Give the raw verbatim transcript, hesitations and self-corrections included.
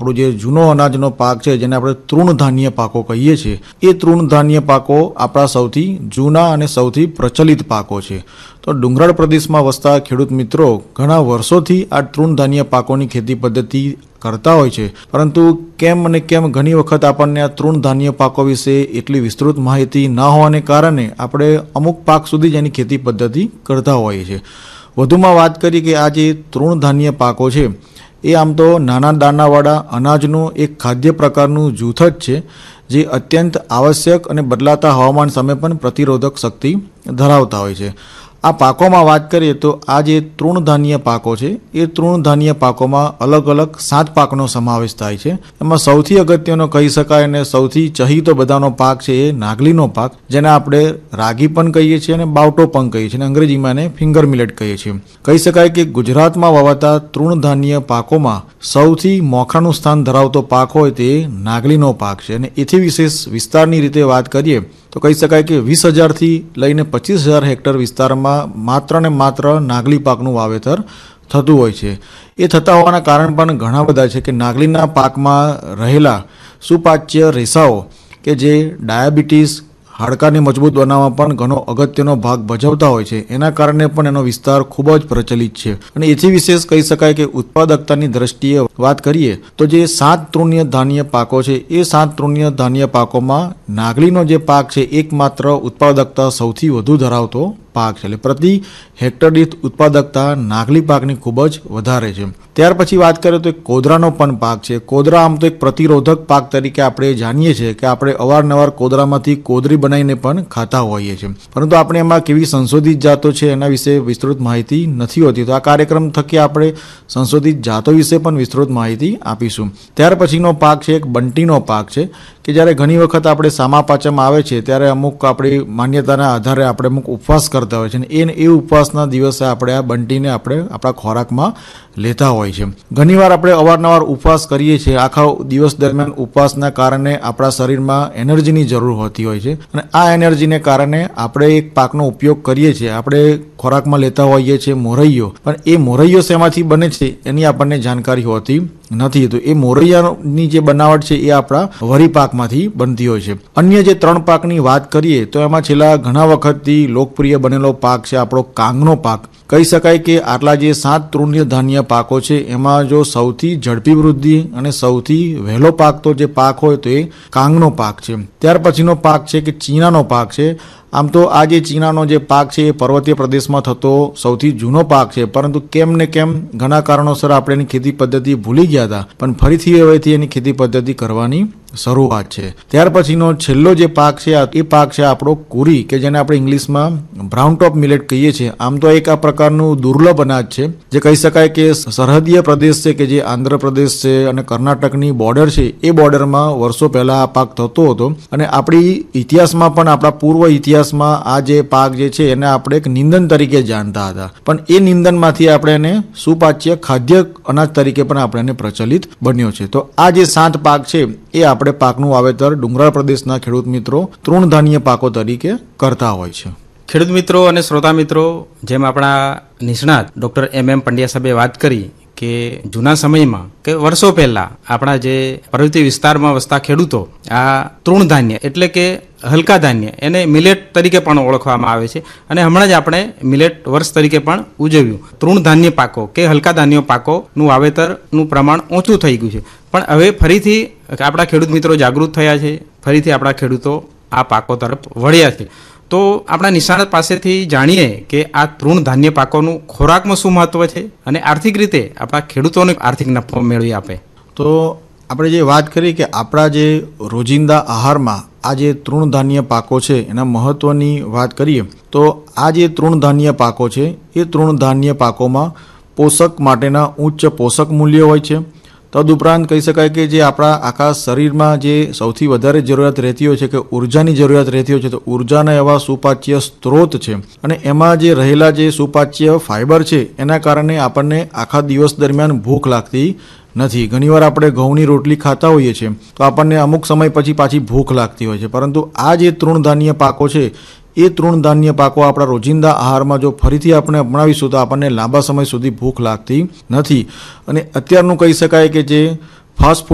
આપણું જે જૂનો અનાજનો પાક છે જેને આપણે તૃણધાન્ય પાકો કહીએ છીએ, એ તૃણધાન્ય પાકો આપણા સૌથી જૂના અને સૌથી પ્રચલિત પાકો છે. તો ડુંગરાળ પ્રદેશમાં વસતા ખેડૂત મિત્રો ઘણા વર્ષોથી આ તૃણધાન્ય પાકોની ખેતી પદ્ધતિ કરતા હોય છે, પરંતુ કેમ અને કેમ ઘણી વખત આપણને આ તૃણધાન્ય પાકો વિશે એટલી વિસ્તૃત માહિતી ન હોવાને કારણે આપણે અમુક પાક સુધી જ એની ખેતી પદ્ધતિ કરતા હોઈએ છીએ. વધુમાં વાત કરીએ કે આ જે તૃણધાન્ય પાકો છે એ આમ તો નાના દાણાવાળા અનાજનું એક ખાદ્ય પ્રકારનું જૂથ જ છે, જે અત્યંત આવશ્યક અને બદલાતા હવામાન સામે પણ પ્રતિરોધક શક્તિ ધરાવતા હોય છે. આ પાકોમાં વાત કરીએ તો આ જે તૃણધાન્ય પાકો છે એ તૃણધાન્ય પાકોમાં અલગ અલગ સાત પાકનો સમાવેશ થાય છે. એમાં સૌથી અગત્યનો કહી શકાય અને સૌથી ચહીતો બધાનો પાક છે એ નાગલીનો પાક, જેને આપણે રાગી પણ કહીએ છીએ અને બાવટો પણ કહીએ છીએ અને અંગ્રેજીમાં એને ફિંગર મિલેટ કહીએ છીએ. કહી શકાય કે ગુજરાતમાં વવાતા તૃણધાન્ય પાકોમાં સૌથી મોખરાનું સ્થાન ધરાવતો પાક હોય તે નાગલીનો પાક છે. અને એથી વિશેષ વિસ્તારની રીતે વાત કરીએ તો કહી શકાય કે વીસ હજારથી લઈને પચીસ હજાર હેક્ટર વિસ્તારમાં માત્ર ને માત્ર નાગલી પાકનું વાવેતર થતું હોય છે. એ થતા હોવાના કારણ પણ ઘણા બધા છે કે નાગલીના પાકમાં રહેલા સુપાચ્ય રેસાઓ કે જે ડાયાબિટીસ, હાડકાને મજબૂત બનાવવામાં પણ ઘણો અગત્યનો ભાગ ભજવતા હોય છે. એના કારણે પણ એનો વિસ્તાર ખૂબ જ પ્રચલિત છે. અને એથી વિશેષ કહી શકાય કે ઉત્પાદકતાની દ્રષ્ટિએ વાત કરીએ તો જે સાત તૃણીય ધાન્ય પાકો છે એ સાત તૃણીય ધાન્ય પાકોમાં નાગલીનો જે પાક છે એકમાત્ર ઉત્પાદકતા સૌથી વધુ ધરાવતો પાક છે. એટલે પ્રતિ હેક્ટર દીઠ ઉત્પાદકતા નાગલી પાકની ખૂબ જ વધારે છે. ત્યાર પછી વાત કરીએ તો એક કોદરાનો પણ પાક છે. કોદરા આમ તો એક પ્રતિરોધક પાક તરીકે આપણે જાણીએ છીએ કે આપણે અવારનવાર કોદરામાંથી કોદરી બનાવીને પણ ખાતા હોઈએ છીએ, પરંતુ આપણે એમાં કેવી સંશોધિત જાતો છે એના વિશે વિસ્તૃત માહિતી નથી હોતી. તો આ કાર્યક્રમ થકી આપણે સંશોધિત જાતો વિશે પણ વિસ્તૃત માહિતી આપીશું. ત્યાર પછીનો પાક છે એક બંટીનો પાક છે કે જ્યારે ઘણી વખત આપણે સામા પાચમ આવે છે ત્યારે અમુક આપણી માન્યતાના આધારે આપણે અમુક ઉપવાસ કરતા હોય છે અને એ એ ઉપવાસના દિવસે આપણે આ બંટીને આપણે આપણા ખોરાકમાં લેતા હોય છે. ઘણીવાર આપણે અવારનવાર ઉપવાસ કરીએ છીએ, આખા દિવસ દરમિયાન ઉપવાસના કારણે આપણા શરીરમાં એનર્જીની જરૂર હોતી હોય છે અને આ એનર્જીને કારણે આપણે એક પાકનો ઉપયોગ કરીએ છીએ, આપણે ખોરાકમાં લેતા હોઈએ છીએ મોરૈયો, પણ એ મોરૈયો શેમાંથી બને છે એની આપણને જાણકારી હોતી નથી. તો એ મોરૈયાની જે બનાવટ છે એ આપણા વરી પાકમાંથી બનતી હોય છે. અન્ય જે ત્રણ પાકની વાત કરીએ તો એમાં છેલ્લા ઘણા વખતથી લોકપ્રિય બનેલો પાક છે આપણો કાંગનો પાક. કહી શકાય કે આટલા જે સાત તૃણીય ધાન્ય પાકો છે એમાં જો સૌથી ઝડપી વૃદ્ધિ અને સૌથી વહેલો પાક તો જે પાક હોય તો એ કાંગનો પાક છે. ત્યાર પછીનો પાક છે કે ચીનાનો પાક છે. આમ તો આ જે ચીનાનો જે પાક છે એ પર્વતીય પ્રદેશમાં થતો સૌથી જૂનો પાક છે, પરંતુ કેમ ને કેમ ઘણા કારણોસર આપણે એની ખેતી પદ્ધતિ ભૂલી ગયા હતા, પણ ફરીથી હવેથી એની ખેતી પદ્ધતિ કરવાની શરૂઆત છે. ત્યાર પછીનો છેલ્લો જે પાક છે એ પાક છે આપણો કુરી, કે જેને આપણે ઇંગ્લિશમાં બ્રાઉન ટોપ મિલેટ કહીએ છીએ. આમ તો એક આ પ્રકારનું દુર્લભ અનાજ છે જે કહી શકાય કે સરહદીય પ્રદેશ છે કે જે આંધ્રપ્રદેશ છે અને કર્ણાટકની બોર્ડર છે એ બોર્ડરમાં વર્ષો પહેલા આ પાક થતો હતો. અને આપણી ઇતિહાસમાં પણ આપણા પૂર્વ ઇતિહાસમાં આ જે પાક જે છે એને આપણે એક નિંદન તરીકે જાણતા હતા, પણ એ નિંદનમાંથી આપણે એને સુપાચ્ય ખાદ્ય અનાજ તરીકે પણ આપણે એને પ્રચલિત બન્યો છે. તો આ જે સાત પાક છે એ આપણે પાકનું વાવેતર ડુંગરાળ પ્રદેશના ખેડૂત મિત્રો તૃણધાન્ય પાકો તરીકે કરતા હોય છે. ખેડૂત મિત્રો અને શ્રોતા મિત્રો, જેમ આપણા નિષ્ણાત ડોક્ટર એમ એમ પંડ્યા સાહેબે વાત કરી કે જૂના સમયમાં કે વર્ષો પહેલા આપણા જે પર્વતીય વિસ્તારમાં વસતા ખેડૂતો આ તૃણધાન્ય એટલે કે હલકા ધાન્ય એને મિલેટ તરીકે પણ ઓળખવામાં આવે છે અને હમણાં જ આપણે મિલેટ વર્ષ તરીકે પણ ઉજવ્યું. તૃણધાન્ય પાકો કે હલકા ધાન્ય પાકોનું વાવેતરનું પ્રમાણ ઓછું થઈ ગયું છે, પણ હવે ફરીથી આપણા ખેડૂત મિત્રો જાગૃત થયા છે, ફરીથી આપણા ખેડૂતો આ પાકો તરફ વળ્યા છે. તો આપણા નિષ્ણાત પાસેથી જાણીએ કે આ તૃણધાન્ય પાકોનું ખોરાકમાં શું મહત્વ છે અને આર્થિક રીતે આપણા ખેડૂતોને આર્થિક નફો મેળવી આપે. તો આપણે જે વાત કરી કે આપણા જે રોજિંદા આહારમાં આ જે તૃણધાન્ય પાકો છે એના મહત્વની વાત કરીએ તો આ જે તૃણધાન્ય પાકો છે એ તૃણધાન્ય પાકોમાં પોષક માટેના ઉચ્ચ પોષક મૂલ્યો હોય છે. તદુપરાંત કહી શકાય કે જે આપણા આખા શરીરમાં જે સૌથી વધારે જરૂરિયાત રહેતી હોય છે કે ઉર્જાની જરૂરિયાત રહેતી હોય છે, તો ઉર્જાના એવા સુપાચ્ય સ્ત્રોત છે અને એમાં જે રહેલા જે સુપાચ્ય ફાઇબર છે એના કારણે આપણને આખા દિવસ દરમિયાન ભૂખ લાગતી નથી. ઘણીવાર આપણે ઘઉંની રોટલી ખાતા હોઈએ છીએ તો આપણને અમુક સમય પછી પાછી ભૂખ લાગતી હોય છે, પરંતુ આ જે તૃણધાન્ય પાકો છે એ તૃણધાન્ય પાકો આપણા રોજિંદા આહારમાં જો ફરીથી આપણે અપનાવીશું તો આપણને લાંબા સમય સુધી ભૂખ લાગતી નથી. અને અત્યારનું કહી શકાય કે જે ફાસ્ટ